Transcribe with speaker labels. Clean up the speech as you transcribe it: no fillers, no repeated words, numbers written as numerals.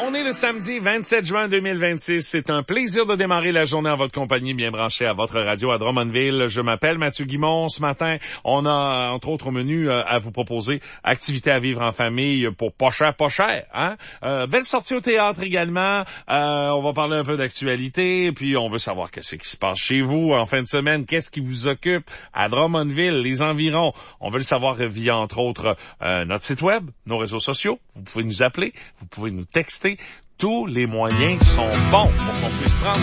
Speaker 1: journée le samedi 27 juin 2026. C'est un plaisir de démarrer la journée en votre compagnie, bien branchée à votre radio à Drummondville. Je m'appelle Mathieu Guimond. Ce matin, on a entre autres au menu à vous proposer activités à vivre en famille pour pas cher, hein? Belle sortie au théâtre également. On va parler un peu d'actualité, puis on veut savoir qu'est-ce qui se passe chez vous en fin de semaine. Qu'est-ce qui vous occupe à Drummondville, les environs? On veut le savoir via entre autres notre site web, nos réseaux sociaux. Vous pouvez nous appeler, vous pouvez nous texter. Tous les moyens sont bons pour qu'on puisse prendre